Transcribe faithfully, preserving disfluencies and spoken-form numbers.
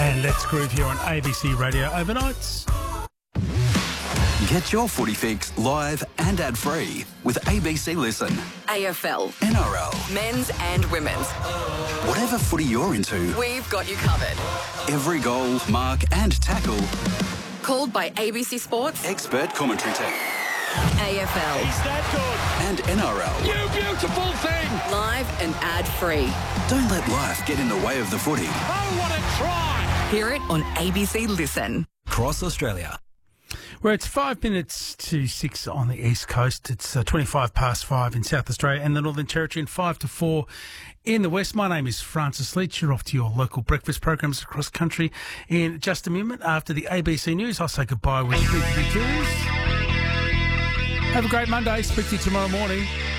And Let's Groove here on A B C Radio Overnights. Get your footy fix live and ad-free with A B C Listen. A F L, N R L, men's and women's. whatever footy you're into, We've got you covered. every goal, mark and tackle, Called by A B C Sports, expert commentary team, A F L, that good? and N R L. You beautiful thing! live and ad-free. Don't let life get in the way of the footy. Oh, what a try! Hear it on A B C Listen. Cross Australia. Where it's five minutes to six on the East Coast. It's uh, twenty-five past five in South Australia and the Northern Territory, and five to four in the West. My name is Francis Leach. You're off to your local breakfast programs across country in just a minute. After the A B C News, I'll say goodbye with Big Victorious. Have a great Monday. Speak to you tomorrow morning.